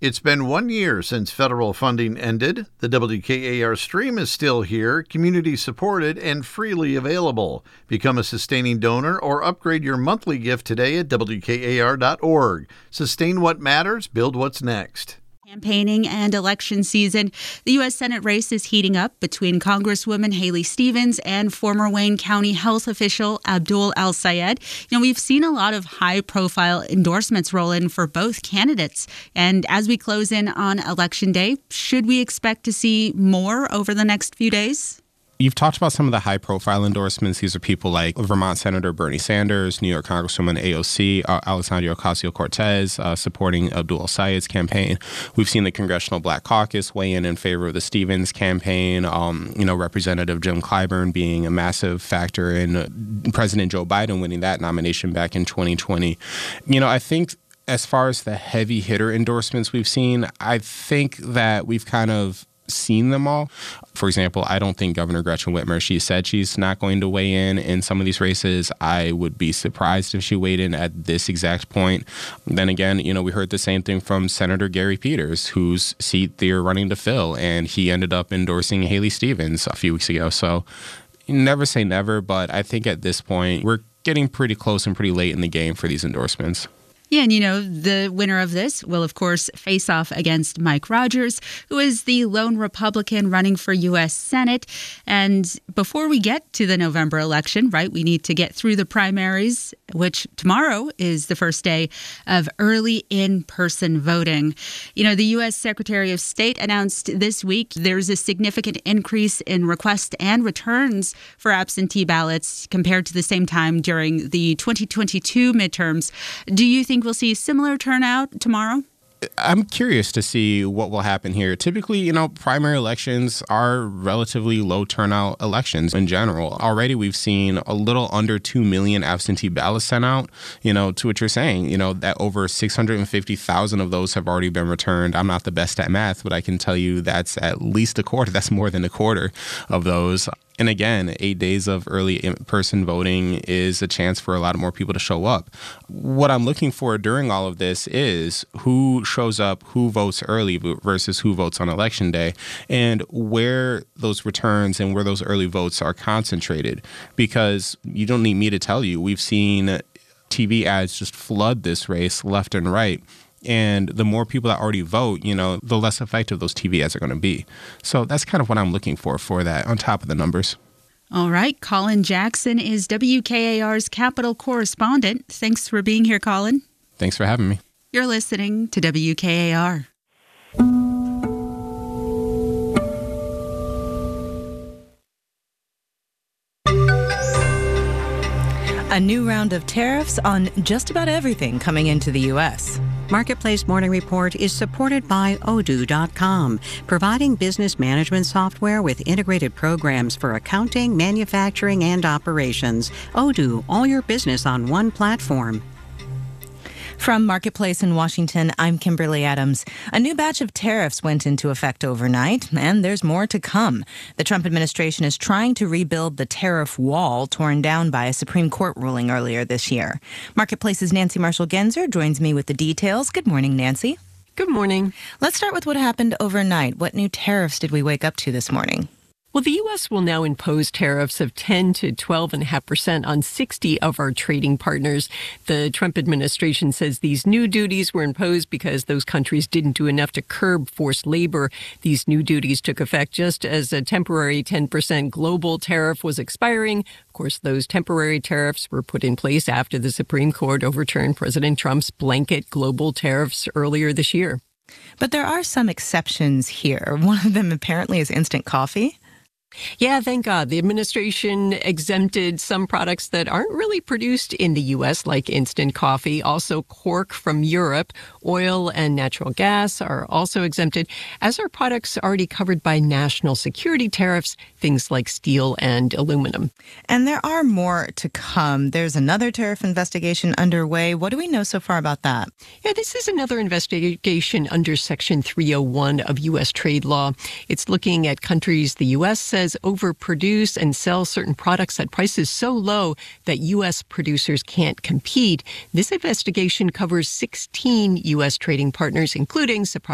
It's been 1 year since federal funding ended. The WKAR stream is still here, community supported, and freely available. Become a sustaining donor or upgrade your monthly gift today at WKAR.org. Sustain what matters, build what's next. Campaigning and election season. The U.S. Senate race is heating up between Congresswoman Haley Stevens and former Wayne County health official Abdul El-Sayed. We've seen a lot of high-profile endorsements roll in for both candidates. And as we close in on Election Day, should we expect to see more over the next few days? You've talked about some of the high-profile endorsements. These are people like Vermont Senator Bernie Sanders, New York Congresswoman AOC, Alexandria Ocasio-Cortez, supporting Abdul El-Sayed's campaign. We've seen the Congressional Black Caucus weigh in favor of the Stevens campaign. Representative Jim Clyburn being a massive factor in President Joe Biden winning that nomination back in 2020. I think as far as the heavy hitter endorsements we've seen, I think that we've kind of seen them all. For example, I don't think Governor Gretchen Whitmer, she said she's not going to weigh in some of these races. I would be surprised if she weighed in at this exact point. Then again, we heard the same thing from Senator Gary Peters, whose seat they're running to fill, and he ended up endorsing Haley Stevens a few weeks ago. So never say never, but I think at this point, we're getting pretty close and pretty late in the game for these endorsements. Yeah, and the winner of this will, of course, face off against Mike Rogers, who is the lone Republican running for U.S. Senate. And before we get to the November election, right, we need to get through the primaries, which tomorrow is the first day of early in-person voting. The U.S. Secretary of State announced this week there's a significant increase in requests and returns for absentee ballots compared to the same time during the 2022 midterms. Do you think we'll see similar turnout tomorrow? I'm curious to see what will happen here. Typically, primary elections are relatively low turnout elections in general. Already we've seen a little under 2 million absentee ballots sent out, to what you're saying, that over 650,000 of those have already been returned. I'm not the best at math, but I can tell you that's at least a quarter. That's more than a quarter of those. And again, 8 days of early in-person voting is a chance for a lot more people to show up. What I'm looking for during all of this is who shows up, who votes early versus who votes on Election Day, and where those returns and where those early votes are concentrated. Because you don't need me to tell you, we've seen TV ads just flood this race left and right. And the more people that already vote, the less effective those TV ads are going to be. So that's kind of what I'm looking for that on top of the numbers. All right. Colin Jackson is WKAR's Capitol correspondent. Thanks for being here, Colin. Thanks for having me. You're listening to WKAR. A new round of tariffs on just about everything coming into the U.S. Marketplace Morning Report is supported by Odoo.com, providing business management software with integrated programs for accounting, manufacturing, and operations. Odoo, all your business on one platform. From Marketplace in Washington, I'm Kimberly Adams. A new batch of tariffs went into effect overnight, and there's more to come. The Trump administration is trying to rebuild the tariff wall torn down by a Supreme Court ruling earlier this year. Marketplace's Nancy Marshall-Genzer joins me with the details. Good morning, Nancy. Good morning. Let's start with what happened overnight. What new tariffs did we wake up to this morning? Well, the U.S. will now impose tariffs of 10 to 12.5% on 60 of our trading partners. The Trump administration says these new duties were imposed because those countries didn't do enough to curb forced labor. These new duties took effect just as a temporary 10% global tariff was expiring. Of course, those temporary tariffs were put in place after the Supreme Court overturned President Trump's blanket global tariffs earlier this year. But there are some exceptions here. One of them apparently is instant coffee. Yeah, thank God. The administration exempted some products that aren't really produced in the U.S., like instant coffee. Also, cork from Europe, oil and natural gas are also exempted, as are products already covered by national security tariffs, things like steel and aluminum. And there are more to come. There's another tariff investigation underway. What do we know so far about that? Yeah, this is another investigation under Section 301 of U.S. trade law. It's looking at countries the U.S. says overproduce and sell certain products at prices so low that U.S. producers can't compete. This investigation covers 16 U.S. trading partners, including, surprise,